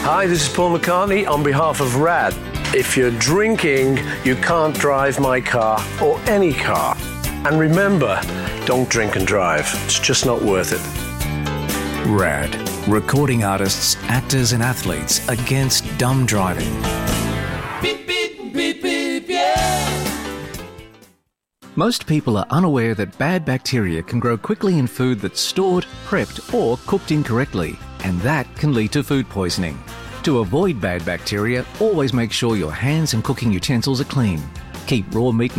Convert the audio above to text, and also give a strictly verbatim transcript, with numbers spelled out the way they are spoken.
Hi, this is Paul McCartney on behalf of RAD. If you're drinking, you can't drive my car or any car. And remember, don't drink and drive. It's just not worth it. RAD. Recording artists, actors and athletes against dumb driving. Beep, beep, beep, beep, yeah. Most people are unaware that bad bacteria can grow quickly in food that's stored, prepped or cooked incorrectly, and that can lead to food poisoning. To avoid bad bacteria, always make sure your hands and cooking utensils are clean. Keep raw meat